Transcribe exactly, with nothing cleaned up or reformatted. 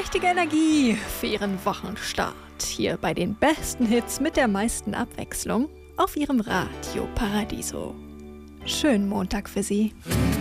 richtige Energie für Ihren Wochenstart. Hier bei den besten Hits mit der meisten Abwechslung auf Ihrem Radio Paradiso. Schönen Montag für Sie.